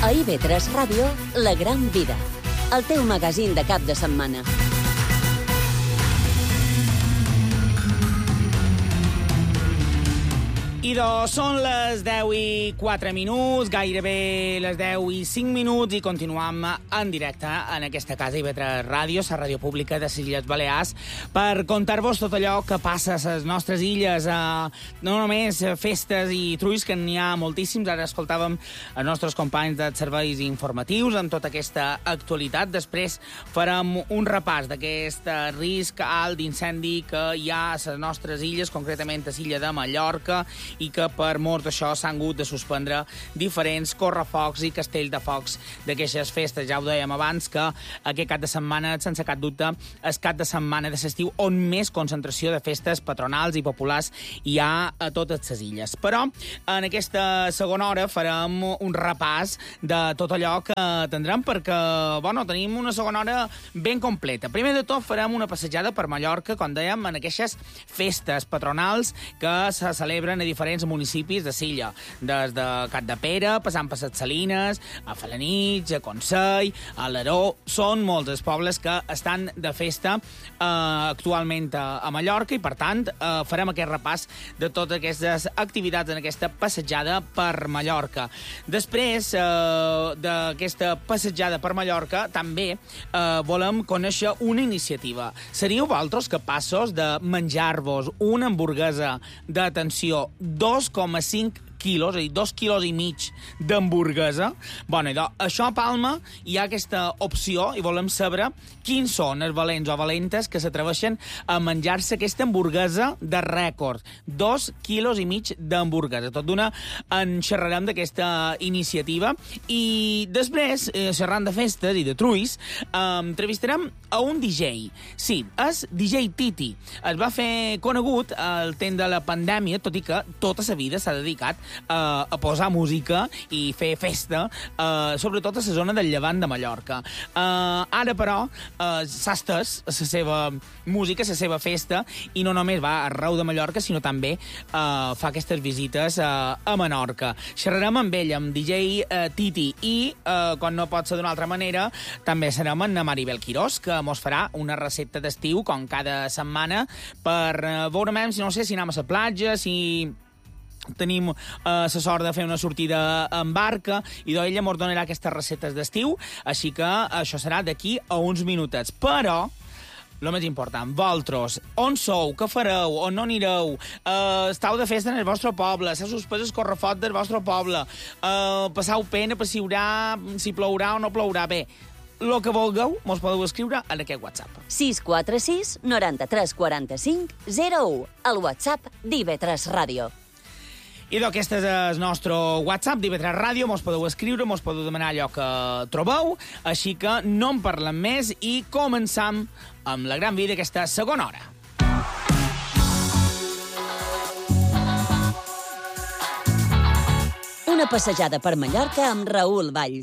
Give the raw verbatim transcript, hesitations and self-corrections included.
A I V tres Ràdio, La Gran Vida, el teu magazín de cap de setmana. I doncs són les deu i quatre minuts, gairebé les deu i cinc minuts, i continuam en directe en aquesta casa I V tres Ràdio, la ràdio pública de les Illes Balears, per contar-vos tot allò que passa a les nostres illes, eh, no només festes i trulls, que n'hi ha moltíssims. Ara escoltàvem els nostres companys dels serveis informatius amb tota aquesta actualitat. Després farem un repàs d'aquest risc alt d'incendi que hi ha a les nostres illes, concretament a l'illa de Mallorca, i que per mort d'això s'han hagut de suspendre diferents correfocs i castells de focs d'aquestes festes. Ja ho dèiem abans, que aquest cap de setmana, sense cap dubte, és cap de setmana de l'estiu on més concentració de festes patronals i populars hi ha a totes les illes. Però en aquesta segona hora farem un repàs de tot allò que tindrem, perquè bueno, tenim una segona hora ben completa. Primer de tot farem una passejada per Mallorca, com dèiem, en aquestes festes patronals que se celebren a diferents diferents municipis de l'illa, des de Capdepera, passant per les Salines, a Felanitx, a Consell, a Alaró. Són molts els pobles que estan de festa eh, actualment a, a Mallorca, i per tant eh, farem aquest repàs de totes aquestes activitats en aquesta passejada per Mallorca. Després eh, d'aquesta passejada per Mallorca també eh, volem conèixer una iniciativa. Seríeu vosaltres capaços de menjar-vos una hamburguesa d'atenció dos coma cinc quilos, és a dir, dos quilos i mig d'hamburguesa? Bueno, idò, això a Palma hi ha aquesta opció i volem saber quins són els valents o valentes que s'atreveixen a menjar-se aquesta hamburguesa de rècord. Dos quilos i mig d'hamburguesa. Tot d'una en xerrarem d'aquesta iniciativa, i després, eh, xerrant de festes i de trulls, eh, entrevistarem a un D J. Sí, és D J Titi. Es va fer conegut al temps de la pandèmia, tot i que tota la vida s'ha dedicat Uh, a posar música i fer festa, uh, sobretot a la zona del llevant de Mallorca. Uh, ara, però, uh, s'ha estès la seva música, la seva festa, i no només va arreu de Mallorca, sinó també uh, fa aquestes visites uh, a Menorca. Xerrarem amb ell, amb D J uh, Titi, i, uh, quan no pot ser d'una altra manera, també serem amb Maribel Quirós, que mos farà una recepta d'estiu, com cada setmana, per uh, veure més, si no sé, si anem a la platja, si tenim eh, la sort de fer una sortida en barca, i d'ella ens donarà aquestes receptes d'estiu, així que això serà d'aquí a uns minutets. Però el més important, vosaltres, on sou, què fareu, on no anireu, uh, estàu de festa en el vostre poble, s'ha suspès el correfot del vostre poble, uh, passau pena per si, haurà, si plourà o no plourà. Bé, el que vulgueu, mos podeu escriure en aquest WhatsApp. sis quatre sis, noranta-tres, quaranta-cinc, zero u, el WhatsApp d'I V tres Ràdio. I aquest és el nostre WhatsApp d'I V tres Ràdio. Mos podeu escriure, mos podeu demanar allò que trobeu, així que no en parlem més i començam amb La Gran Vida aquesta segona hora. Una passejada per Mallorca amb Raül Valls.